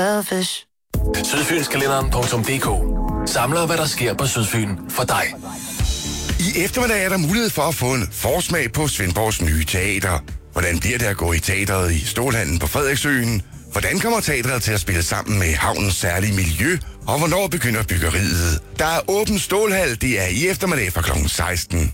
Selfish. Sydfynskalenderen.dk samler, hvad der sker på Sydfyn for dig. I eftermiddag er der mulighed for at få en forsmag på Svendborgs nye teater. Hvordan bliver det at gå i teateret i Stålhallen på Frederiksøen? Hvordan kommer teatret til at spille sammen med havnens særlige miljø? Og hvornår begynder byggeriet? Der er åben Stålhal, det er i eftermiddag fra kl. 16.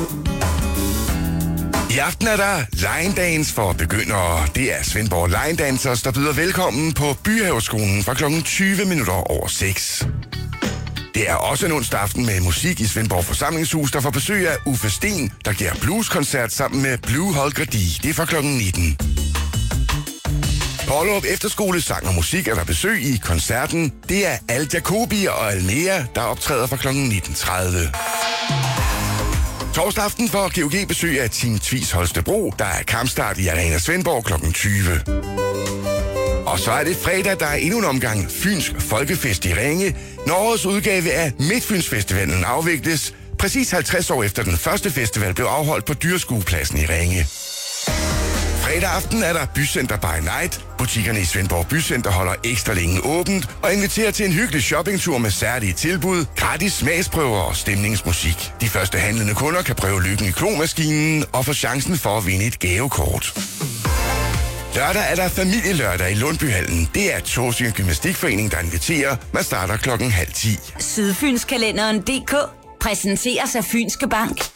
I aften er der Line Dance for begyndere. Det er Svendborg Line Dancers, der byder velkommen på Byhaveskolen fra kl. 6:20. Det er også en onsdag aften med musik i Svendborg Forsamlingshus, der får besøg af Uffe Sten, der giver blueskoncert sammen med Blue Holger D. Det er fra kl. 19. På Ollerup Efterskole Sang og Musik er der besøg i koncerten. Det er Al Jacobi og Almea, der optræder fra kl. 19:30. Torsdag aften får GOG besøg af Team Tvis Holstebro. Der er kampstart i Arena Svendborg kl. 20. Og så er det fredag, der er endnu en omgang Fynsk Folkefest i Ringe. Når årets udgave af Midtfynsfestivalen afvikles, præcis 50 år efter den første festival blev afholdt på Dyreskuepladsen i Ringe. Fredag aften er der Bycenter by Night. Butikkerne i Svendborg Bycenter holder ekstra længe åbent og inviterer til en hyggelig shoppingtur med særlige tilbud, gratis smagsprøver og stemningsmusik. De første handlende kunder kan prøve lykken i klomaskinen og få chancen for at vinde et gavekort. Lørdag er der familielørdag i Lundbyhallen. Det er Tåsinge Gymnastikforening, der inviterer. Man starter 9:30. Sydfynskalenderen.dk præsenteres af Fynske Bank.